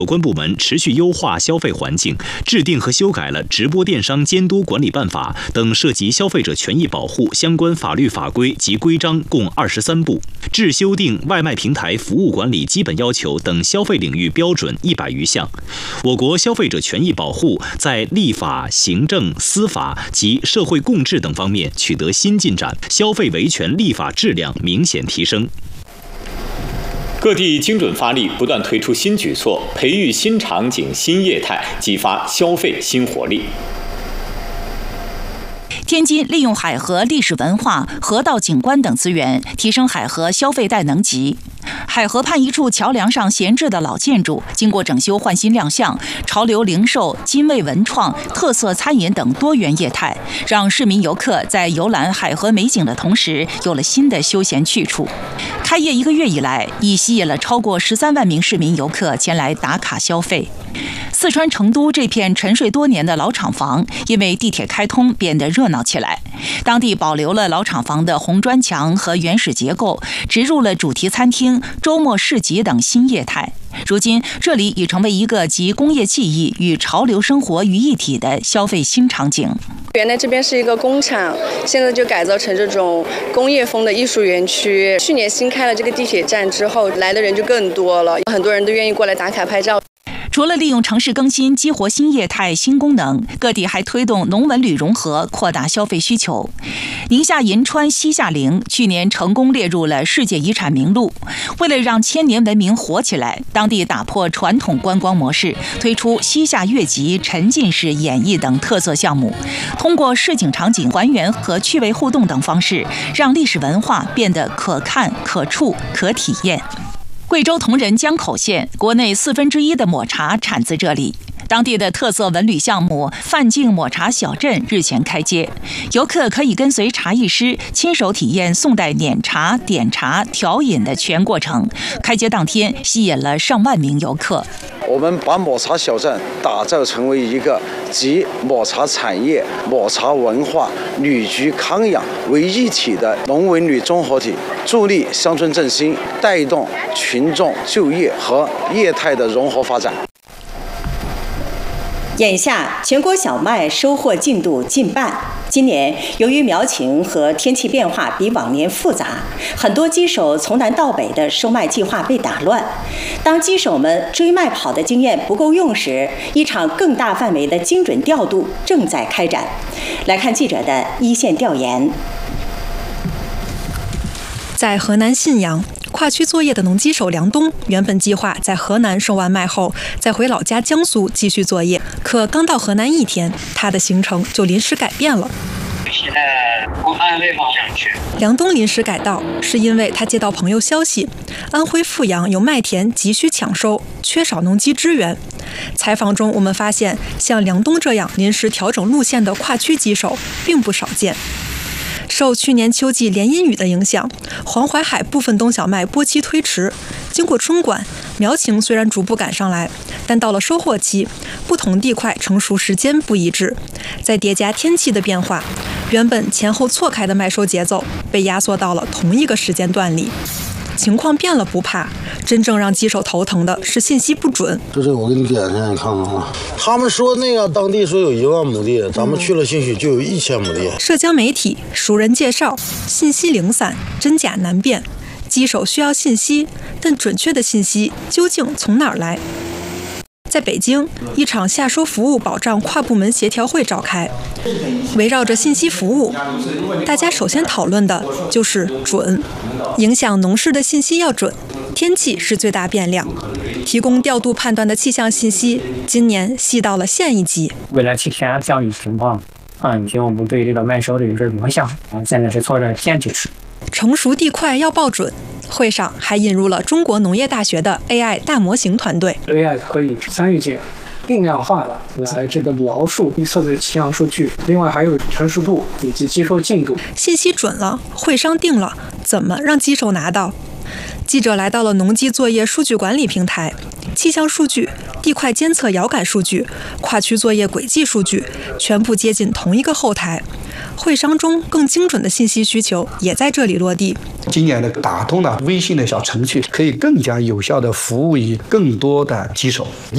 有关部门持续优化消费环境，制定和修改了《直播电商监督管理办法》等涉及消费者权益保护相关法律法规及规章共23部，制修订外卖平台服务管理基本要求等消费领域标准100余项。我国消费者权益保护在立法、行政、司法及社会共治等方面取得新进展，消费维权立法质量明显提升。各地精准发力，不断推出新举措，培育新场景、新业态，激发消费新活力。 天津利用海河历史文化、河道景观等资源，提升海河消费带能级。海河畔一处桥梁上闲置的老建筑，经过整修换新亮相，潮流零售、精卫文创、特色餐饮等多元业态，让市民游客在游览海河美景的同时，有了新的休闲去处。开业1个月以来，已吸引了超过13万名市民游客前来打卡消费。四川成都这片沉睡多年的老厂房，因为地铁开通变得热闹起来。当地保留了老厂房的红砖墙和原始结构，植入了主题餐厅、周末市集等新业态。如今，这里已成为一个集工业技艺与潮流生活于一体的消费新场景。 原来这边是一个工厂，现在就改造成这种工业风的艺术园区。去年新开了这个地铁站之后，来的人就更多了，很多人都愿意过来打卡拍照。 除了利用城市更新激活新业态、新功能，各地还推动农文旅融合，扩大消费需求。宁夏银川西夏陵去年成功列入了世界遗产名录。为了让千年文明活起来，当地打破传统观光模式，推出西夏越集、沉浸式演绎等特色项目，通过市井场景还原和趣味互动等方式，让历史文化变得可看、可触、可体验。贵州铜仁江口县国内1/4的抹茶产自这里。当地的特色文旅项目范境抹茶小镇日前开街，游客可以跟随茶艺师亲手体验宋代碾茶、点茶、调饮的全过程。开街当天吸引了上万名游客。 我们把抹茶小镇打造成为一个集抹茶产业、抹茶文化、旅居康养为一体的农文旅综合体，助力乡村振兴，带动群众就业和业态的融合发展。 眼下，全国小麦收获进度近半。今年由于苗情和天气变化比往年复杂，很多机手从南到北的收麦计划被打乱。当机手们追麦跑的经验不够用时，一场更大范围的精准调度正在开展。来看记者的一线调研。 在河南信阳，跨区作业的农机手梁东原本计划在河南收完麦后，再回老家江苏继续作业。可刚到河南1天，他的行程就临时改变了。 现在往安徽方向去。 梁东临时改道，是因为他接到朋友消息，安徽阜阳有麦田急需抢收，缺少农机支援。采访中，我们发现像梁东这样临时调整路线的跨区机手并不少见。受去年秋季连阴雨的影响，黄淮海部分冬小麦播期推迟。经过春管，苗情虽然逐步赶上来，但到了收获期，不同地块成熟时间不一致，再叠加天气的变化，原本前后错开的麦收节奏被压缩到了同一个时间段里。情况变了不怕，真正让机手头疼的是信息不准。 就这，我给你点上，你看看啊。他们说那个当地说有1万亩地，咱们去了兴许就有1000亩地。 社交媒体、熟人介绍，信息零散，真假难辨。机手需要信息，但准确的信息究竟从哪儿来？在北京，一场下收服务保障跨部门协调会召开，围绕着信息服务，大家首先讨论的就是准。影响农事的信息要准，天气是最大变量。提供调度判断的气象信息，今年细到了县一级。 为了体现降雨情况，以及我们对这个麦收的一个模项，现在是做着监制。 成熟地块要报准。会上还引入了中国农业大学的 AI 大模型团队。 AI 可以参与进定量化的来这个描述预测的气象数据，另外还有成熟度以及接收进度。 信息准了，会商定了，怎么让机手拿到？记者来到了农机作业数据管理平台，气象数据、地块监测遥感数据、跨区作业轨迹数据全部接进同一个后台。会商中更精准的信息需求也在这里落地。 今年的打通了微信的小程序，可以更加有效地服务于更多的机手。